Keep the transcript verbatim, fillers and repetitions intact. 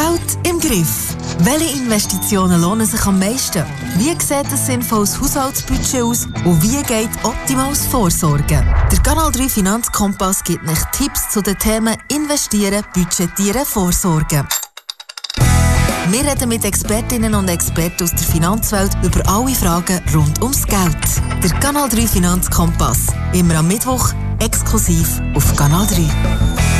Geld im Griff. Welche Investitionen lohnen sich am meisten? Wie sieht ein sinnvolles Haushaltsbudget aus? Und wie geht optimales Vorsorgen? Der Kanal drei Finanzkompass gibt euch Tipps zu den Themen Investieren, Budgetieren, Vorsorgen. Wir reden mit Expertinnen und Experten aus der Finanzwelt über alle Fragen rund ums Geld. Der Kanal drei Finanzkompass. Immer am Mittwoch, exklusiv auf Kanal drei.